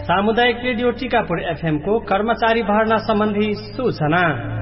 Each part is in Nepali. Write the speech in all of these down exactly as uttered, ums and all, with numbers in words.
सामुदायिक रेडियो टिकापुर एफएम को कर्मचारी भर्ना सम्बन्धी सूचना।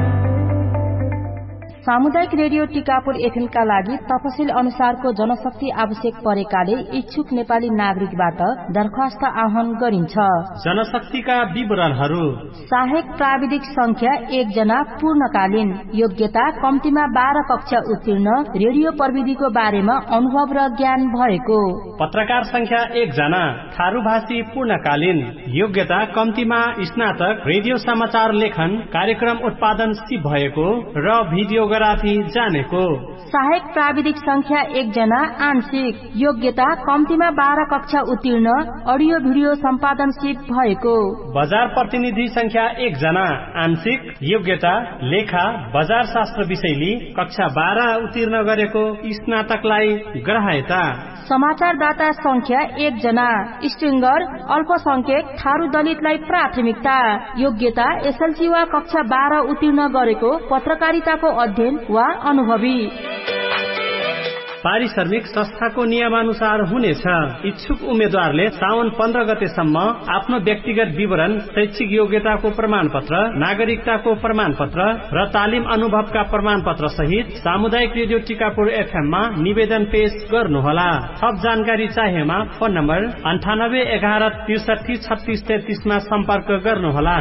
सामुदायिक रेडियो टिकापुर एफएम का लागि तपसिल अनुसारको जनशक्ति आवश्यक परेकाले इच्छुक नेपाली नागरिकबाट दरखास्त आह्वान गरिन्छ। जनशक्तिका विवरणहरू: सहायक प्राविधिक संख्या एक जना पूर्णकालीन, योग्यता कम्तीमा बाह्र कक्षा उत्तीर्ण, रेडियो प्रविधिको बारेमा अनुभव र ज्ञान भएको। पत्रकार संख्या एक जना थारूभाषी पूर्णकालीन, योग्यता कम्तीमा स्नातक, रेडियो समाचार लेखन, कार्यक्रम उत्पादन सिप भएको र भिडियो जानेको। सहायक प्राविधिक संख्या एक जना आंशिक, योग्यता कम्तीमा बाह्र कक्षा उत्तीर्ण, अडियो भिडियो सम्पादन सिप भएको। बजार प्रतिनिधि संख्या एक जना आंशिक, योग्यता लेखा बजार शास्त्र विषयली, कक्षा बाह्र उत्तीर्ण गरेको, स्नातकलाई ग्राह्यता। समाचारदाता संख्या एक जना स्ट्रिङ्गर, अल्पसंख्यक, थारू दलितलाई प्राथमिकता, योग्यता एसएलसी वा कक्षा बाह्र उत्तीर्ण गरेको, पत्रकारिताको अध्ययन वा अनुभवी। पारिश्रमिक संस्थाको नियमानुसार हुनेछ। इच्छुक उम्मेद्वारले साउन पन्ध्र गतेसम्म आफ्नो व्यक्तिगत विवरण, शैक्षिक योग्यताको प्रमाण पत्र, नागरिकताको प्रमाण पत्र र तालिम अनुभवका प्रमाण पत्र सहित सामुदायिक रेडियो टिकापुर एफएम मा निवेदन पेश गर्नुहोला। थप जानकारी चाहिएमा फोन नम्बर अन्ठानब्बे एघार त्रिसठी छत्तीस तेत्तीस मा सम्पर्क गर्नुहोला।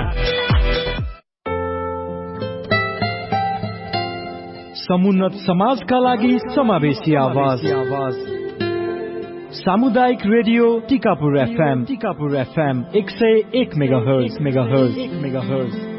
समुन्नत समाजका लागि समावेशी आवाज। सामुदायिक radio Tikapur FM Tikapur FM एक सय एक मेगाहर्ज मेगाहर्ज मेगाहर्ज